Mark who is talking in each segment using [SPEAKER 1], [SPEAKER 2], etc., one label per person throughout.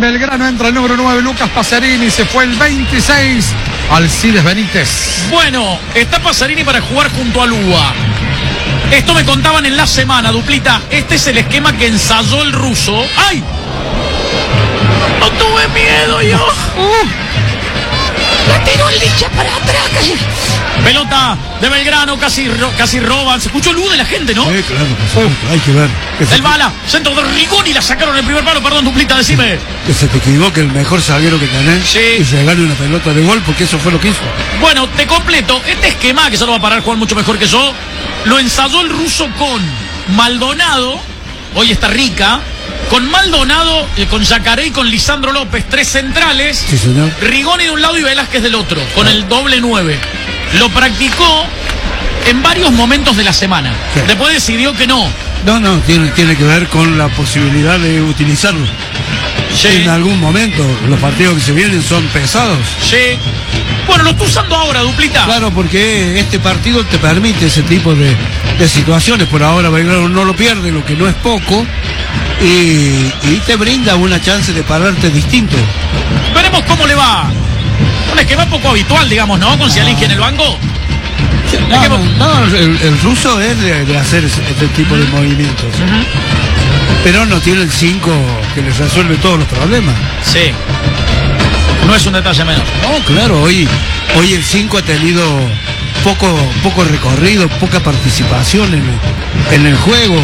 [SPEAKER 1] Belgrano entra el número 9, Lucas Pacerini. Se fue el 26, Alcides Benítez.
[SPEAKER 2] Bueno, está Pacerini para jugar junto a Lua. Esto me contaban en la semana, Duplita. Este es el esquema que ensayó el ruso. ¡Ay! No tuve miedo yo.
[SPEAKER 3] La tiró el Licha para atrás, casi.
[SPEAKER 2] Pelota de Belgrano, casi roban. Se escuchó el de la gente, ¿no?
[SPEAKER 4] Sí, claro, hay que ver.
[SPEAKER 2] El bala, centro de Rigoni, la sacaron en el primer palo. Perdón, Duplita, decime.
[SPEAKER 4] Que se te equivoque el mejor zaguero que tenés.
[SPEAKER 2] Sí.
[SPEAKER 4] Y se gane una pelota de gol, porque eso fue lo que hizo.
[SPEAKER 2] Bueno, te completo. Este esquema, que se lo va a parar Juan mucho mejor que yo, lo ensayó el ruso con Maldonado. Hoy está Rica. Con Maldonado, con Yacaré y con Lisandro López, 3 centrales.
[SPEAKER 4] Sí, señor.
[SPEAKER 2] Rigoni de un lado y Velázquez del otro, con el doble 9. Lo practicó en varios momentos de la semana.
[SPEAKER 4] Sí.
[SPEAKER 2] Después decidió que no.
[SPEAKER 4] No, tiene que ver con la posibilidad de utilizarlo.
[SPEAKER 2] Sí.
[SPEAKER 4] En algún momento, los partidos que se vienen son pesados.
[SPEAKER 2] Sí. Bueno, lo está usando ahora, Duplita.
[SPEAKER 4] Claro, porque este partido te permite ese tipo de situaciones. Por ahora Belgrano no lo pierde, lo que no es poco. Y te brinda una chance de pararte distinto.
[SPEAKER 2] Veremos cómo le va. Un esquema poco habitual, digamos, ¿no? Con Zielinski en el banco.
[SPEAKER 4] El ruso es de hacer este tipo de movimientos. Pero no tiene el 5 que les resuelve todos los problemas.
[SPEAKER 2] Sí. No es un detalle menos.
[SPEAKER 4] No, claro, hoy el 5 ha tenido poco recorrido, poca participación en el juego.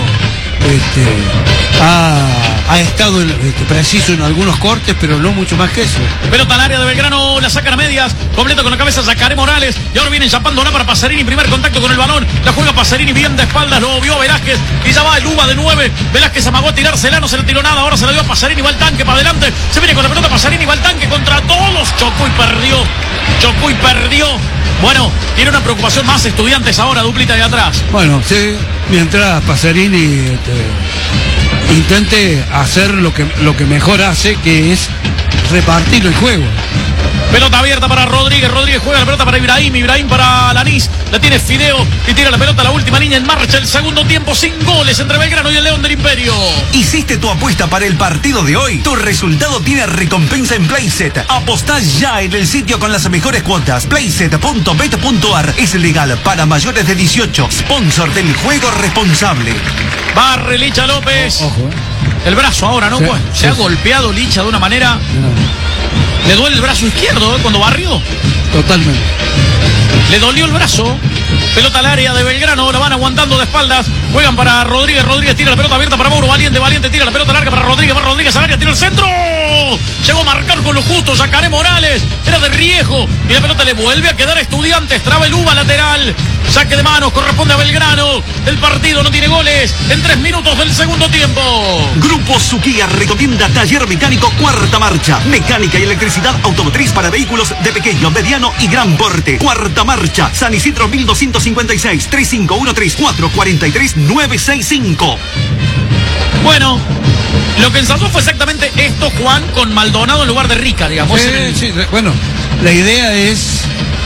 [SPEAKER 4] Ha estado preciso en algunos cortes, pero no mucho más que eso.
[SPEAKER 2] Pelota al área de Belgrano, la sacan a medias, completo con la cabeza Yacaré Morales, y ahora viene chapándola para Pacerini, primer contacto con el balón, la juega Pacerini bien de espaldas, lo vio Velázquez, y ya va el Uva de 9, Velázquez amagó a tirársela, no se le tiró nada, ahora se la dio a Pacerini, va el tanque para adelante, se viene con la pelota Pacerini, va el tanque contra todos, chocó y perdió. Bueno, tiene una preocupación más Estudiantes ahora, Duplita de atrás.
[SPEAKER 4] Bueno, sí, mientras Pacerini intente hacer lo que mejor hace, que es repartir el juego.
[SPEAKER 2] Pelota abierta para Rodríguez juega la pelota para Ibrahim para Lanís, la tiene Fideo y tira la pelota a la última línea en marcha, el segundo tiempo sin goles entre Belgrano y el León del Imperio.
[SPEAKER 5] ¿Hiciste tu apuesta para el partido de hoy? Tu resultado tiene recompensa en Playset. Apostá ya en el sitio con las mejores cuotas. Playset.bet.ar es legal para mayores de 18. Sponsor del juego responsable.
[SPEAKER 2] Barre Licha López.
[SPEAKER 4] Ojo,
[SPEAKER 2] El brazo ahora, ¿no?
[SPEAKER 4] Sí,
[SPEAKER 2] Pues, se ha golpeado Licha de una manera. Le duele el brazo izquierdo, cuando barrió.
[SPEAKER 4] Totalmente.
[SPEAKER 2] Le dolió el brazo. Pelota al área de Belgrano, ahora van aguantando de espaldas. Juegan para Rodríguez tira la pelota abierta para Mauro Valiente tira la pelota larga para Rodríguez, al área, tira el centro. Llegó a marcar con lo justo Yacaré Morales, era de Riejo, y la pelota le vuelve a quedar a Estudiantes, traba el Uva lateral, saque de manos, corresponde a Belgrano. El partido no tiene goles en 3 minutos del segundo tiempo.
[SPEAKER 5] Grupo Suquía recomienda taller mecánico Cuarta Marcha. Mecánica y electricidad automotriz para vehículos de pequeño, mediano y gran porte. Cuarta Marcha, San Isidro 1256, 35134-43965.
[SPEAKER 2] Bueno, lo que ensayó fue exactamente esto, Juan, con Maldonado en lugar de Rica, digamos.
[SPEAKER 4] Sí, bueno, la idea es,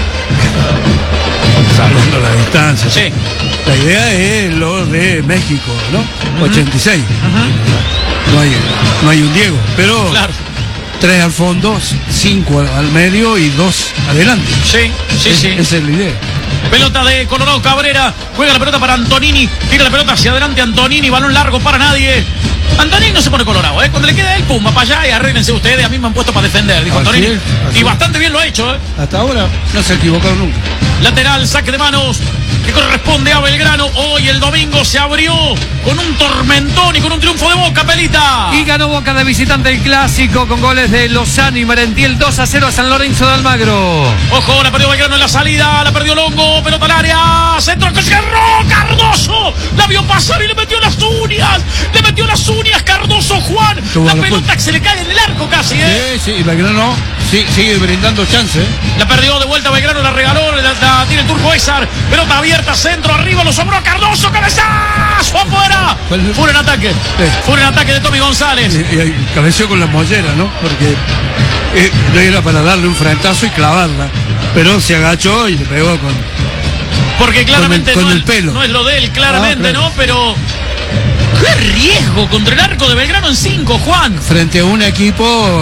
[SPEAKER 4] salvando la distancia,
[SPEAKER 2] Sí.
[SPEAKER 4] la idea es lo de México, ¿no? 86. No hay un Diego, pero
[SPEAKER 2] Claro.
[SPEAKER 4] 3 al fondo, 5 al medio y 2 adelante.
[SPEAKER 2] Sí.
[SPEAKER 4] Esa es la idea.
[SPEAKER 2] Pelota de Colorado Cabrera, juega la pelota para Antonini, tira la pelota hacia adelante Antonini, balón largo para nadie. Antonini no se pone colorado, cuando le queda el pum, va para allá y arréglense ustedes, a mí me han puesto para defender, dijo
[SPEAKER 4] Así
[SPEAKER 2] Antonini.
[SPEAKER 4] es, así
[SPEAKER 2] Y
[SPEAKER 4] es.
[SPEAKER 2] bastante bien lo ha hecho,
[SPEAKER 4] Hasta ahora no se equivocaron nunca.
[SPEAKER 2] Lateral, saque de manos, que corresponde a Belgrano. Hoy el domingo se abrió con un tormentón y con un triunfo de Boca, Pelita.
[SPEAKER 3] Y ganó Boca de visitante el clásico con goles de Lozano y Merentiel, 2-0 a San Lorenzo de Almagro.
[SPEAKER 2] Ojo, la perdió Belgrano en la salida, la perdió Longo, pelota al área, centro que cerró, Cardoso, la vio pasar y le metió las uñas, Cardoso, Juan, la pelota que se le cae en el arco casi,
[SPEAKER 4] Sí, y Belgrano sigue brindando chance.
[SPEAKER 2] La perdió de vuelta Belgrano, la regaló, la tiene el turco Ezar, pelota abierta, centro, arriba, lo sobró Cardoso, cabezazo, afuera. Fue un ataque, de Tommy González.
[SPEAKER 4] Y cabeció con la mollera, ¿no? Porque no era para darle un frentazo y clavarla, pero se agachó y le pegó
[SPEAKER 2] Porque claramente
[SPEAKER 4] con el pelo.
[SPEAKER 2] No es lo de él, claramente,
[SPEAKER 4] claro.
[SPEAKER 2] ¿no? Pero qué riesgo contra el arco de Belgrano en 5, Juan.
[SPEAKER 4] Frente a un equipo